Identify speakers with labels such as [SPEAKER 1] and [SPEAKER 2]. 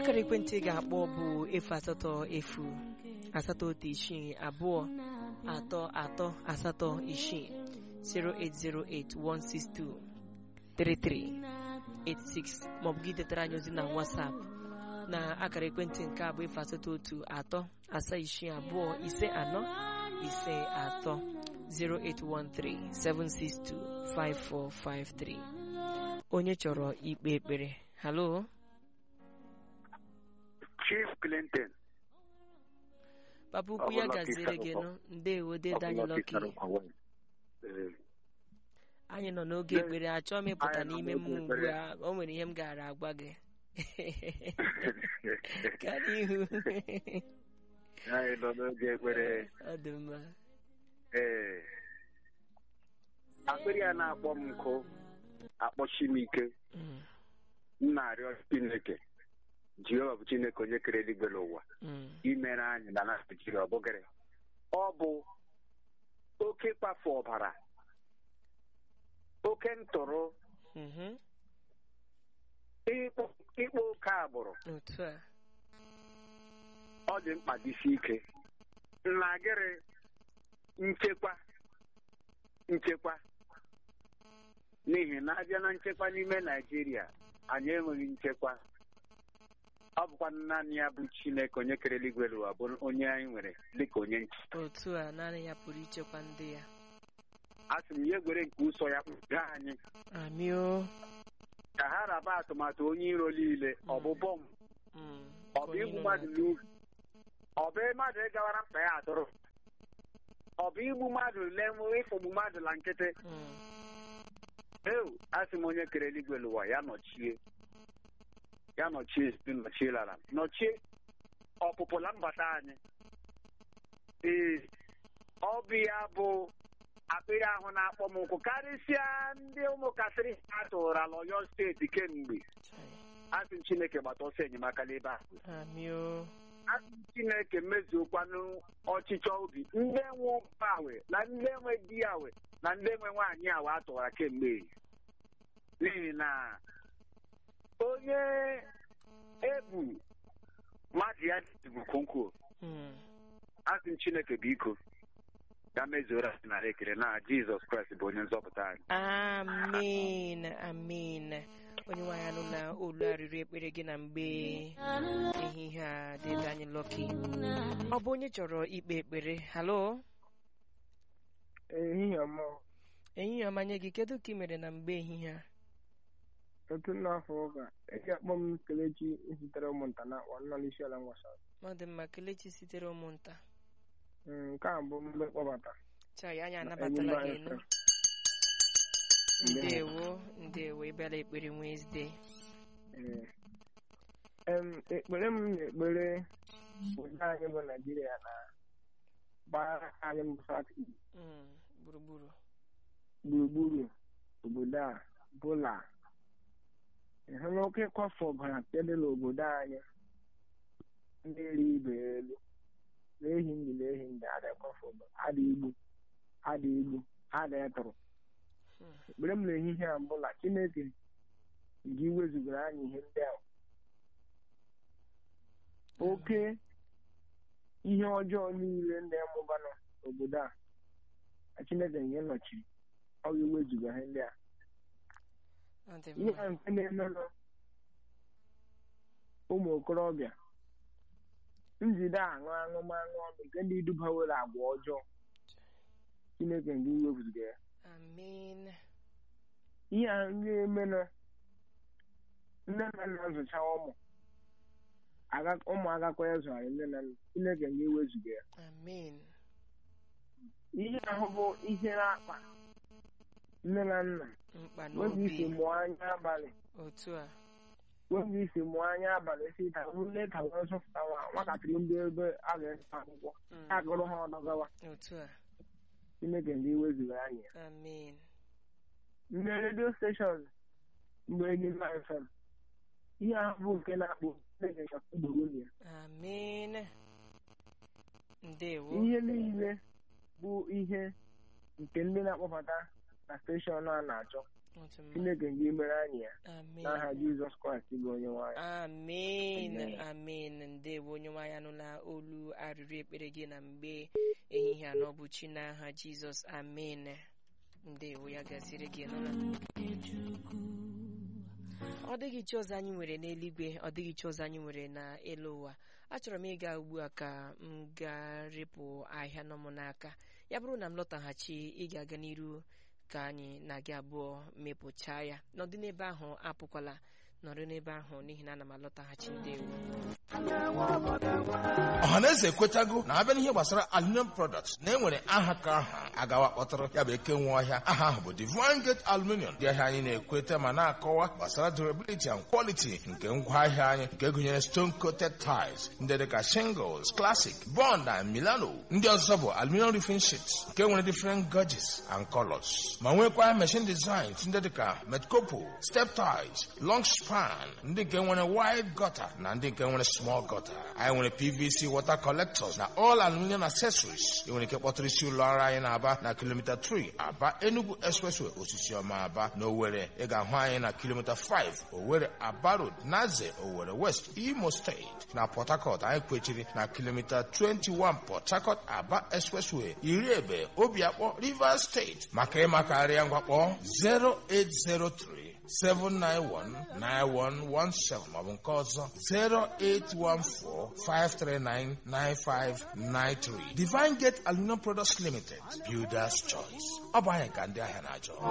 [SPEAKER 1] akara ekwentị ga-akpọ bụ 0808622 08081623386 maọbụ gị detara anyị ozi na WhatsApp na akara ekwentị nke abụ 081325454 08137625453. onye chọrọ ikpe ekpere. Halo,
[SPEAKER 2] Chief Clinton.
[SPEAKER 1] Papa ukwu ya gaziri gị nụ. Ndewo dede anyị Lucky. Anyị nọ n'oge ekpere, achọọ m ịpụta n'ime m ugbu a. O nwere ihe m gara agwa gị. Ka n'ihu.
[SPEAKER 2] Anyị nọ n'oge ekpere.
[SPEAKER 1] Ọ dị mma.
[SPEAKER 2] Akpịrị ya na-akpọ m nkụ, akpọchi m ike. M na-arịọ Chineke, Jehova bụ Chineke onye kere eluigwe n'ụwa, imere anyị na Naịjirịa. Ọ bụgịrị, ọ bụ oke ịkpafu ọbara, oke ntụrụ, ịkpọ oke agbụrụ. Ọ dị mkpa dịsi ike na gịrị nchekwa, n'ihi na abịa na nchekwa n'ime Naịjirịa, anyị enweghị nchekwa. Ọ bụkwa naanị ya bụ Chineke onye kere eluigwe n'ụwa bụ onye anyị nwere dịka onye nchekwa.
[SPEAKER 1] Otu a naanị ya pụrụ ichekwa ndị ya.
[SPEAKER 2] A sị m ya egwere nke ụsọ ya kpụga anyị.
[SPEAKER 1] Amio.
[SPEAKER 2] Ka ha raba atụmatụ onye iro niile, ọ bụ bọmbụ, ọ bụ igbu mmadụ n'ubi, ọ bụ mmadụ ịgawara mkpa ya atụrụ, ọ bụ igbu mmadụ ịfụgbu mmadụ na nkịtị. Asị m onye kere eluigwe n'ụwa ya nọchie lara, nọchie ọpụpụ na mbata anyị. Ọ bụ ya bụ akpịrị ahụ na-akpọ m nkụ, karịsịa ndị ụmụkasịrị ha tụra n'Ọyọ steeti kemgbe. Asị m Chineke gbata ọsọ enyemaka n'ebe ahụ. Asị m Chineke mezuokwanụ ọchịchọ obi ndị nwe ụmụ awe na ndị nwe di awe na ndị nwe nwaanyị awe atụwara kemgbe. N'ihi na onye ebu mmadụ ya bụ konko. Asị m Chineke biko ya mezuoro anyị nara ekele na Jizọs Kraịst bụ onye nzọpụta anyị.
[SPEAKER 1] Amen, amen. Onye nwaanyị anụ na olu arịrị ekpere gị na mgbe ehihie a dịda anyị Lucky. Ọ bụ onye chọrọ ikpe ekpere. Halo.
[SPEAKER 3] Ehihie ọma.
[SPEAKER 1] Ehihie ọma nye gị. Kedu ka ị mere na mgbe ehihie a?
[SPEAKER 3] Otu n'afọ ụka eji akpọ m Kelechi sitere ụmụnta na nọ n'isi ala ngwasa.
[SPEAKER 1] Ọ dị mma, Kelechi sitere ụmụnta.
[SPEAKER 3] Nke a bụ mgbe kpọbata.
[SPEAKER 1] Chai, anyị anabatala gị nụ. Ndewo ịbịala ekpere Wednesday.
[SPEAKER 3] Ekpere m na-ekpere obodo anyị bụ Naịjirịa na gbara anyị gburugburu obodo a bụla ịhụ na oke ịkwafu ọbara kedịla obodo anyị ndị eri ibe elu n'ehi ndị ada ịkwafu ọbara, ada igbu, ada ịtụrụ. Ekpere m n'ehihie a bụla Chineke gị wezugara anyị ihe ndị ahụ, oke ihe ọjọọ niile ndị amụba n'obodo a Chineke nye nọchiri, ọ ga-ewezuga ihe ndị a. Ihe a nke na-eme ụmụ okorobịa njide aṅụmaṅụ ọnụ nke ndị dubawere agwa ọjọọ, Chineke gị wezuga ya.
[SPEAKER 1] Amen.
[SPEAKER 3] Ihe a ga-eme na nne na nna zụcha ụmụ agakọ ya zụgharị nne na nna, Chineke ga-ewezuga ya.
[SPEAKER 1] Amen.
[SPEAKER 3] Ihe ahụ bụ ihe na-akpa nne na nna wege isi mụọ anya abalị.
[SPEAKER 1] Otu a
[SPEAKER 3] wege isi mụọ anya abalị si ka nne ka wee zụpụta nwatakịrị ndị ebe a ga-esa akwụkwọ agụrụ ha ọdọgawa.
[SPEAKER 1] Otu a
[SPEAKER 3] Chineke ga-ewezuga anyị.
[SPEAKER 1] Amen.
[SPEAKER 3] Ndị redio steshọn mgbe enyi FM ihe ahụ bụ nke na-akpụ Chineke ka ugboro ya.
[SPEAKER 1] Amen. Ndewo.
[SPEAKER 3] Ihe niile bụ ihe nke ndị na-akpọbata na steshọn a na-achọ Chineke gị mere anyị ya
[SPEAKER 1] Amen.
[SPEAKER 3] n'aha Jizọs Kraịst bụ onye nwanyị.
[SPEAKER 1] Amen. Amen. Ndewo onye nwanyị anụla olu arịrị ekpere gị na mgbe ehihie a n'ọbụ chi n'aha Jizọs. Amen. Ndewo ya gaziri gị nụla. Ọ dịghị chi ọzọ anyị nwere n'eluigwe, ọ dịghị chi ọzọ anyị nwere n'elu ụwa. Achọrọ m ịga ugbu a ka m gaa rịpụ ahịa nọ m n'aka. Ya bụrụ na m lọtaghachi, ị ga-aga n'iru ka anyị na gị abụọ mepụchaa ya. Nọdụ n'ebe ahụ, apụkwala, nọrọ n'ebe ahụ n'ihi na ana m alọtaghachi. Ndewo.
[SPEAKER 4] Ọhaneze ekwetago na abịa n'ihe gbasara aluminum products na enwere aha ka aha agawa kpọtara ya bụ eke nwe ọhịa. Aha ahụ bụ Divine Gate Aluminium. Ndị ahịa anyị na-ekweta ma na-akọwa gbasara durability and quality nke ngwaahịa anyị, nke gụnyere stone coated tiles ndị dịka shingles, classic, bond and Milano. Ndị ọzọ bụ aluminum roofing sheets nke nwere different gauges and colors, ma nwekwa machine designs ndị dịka metcopo, step tiles, long span, ndị nke nwere wide gutter na ndị nke nwere small gutter. Anyị nwere PVC water collectors na all aluminum accessories. Ị nwere ike kpọtụrụ isi ụlọ ọrụ anyị na-Aba na kilomita 3 Aba Enugu Expressway Osisi Ọma Aba, na Owerri ị ga-ahụ anyị na kilomita 5 Owerri Aba Road, Naze Owerri West Imo State. Na Port Harcourt anyị kwechiri na kilomita 21 Port Harcourt Aba Expressway Iriebe Obiakpọ Rivers State. Maka ịmakarịa ngwakpọ 0803-791-9117 maọbụ nke ọzọ 0814-539-9593. Divine Gate Aluminum Products Limited, Builders Choice. Ọ bụ anyị ka ndị ahịa na-achọ.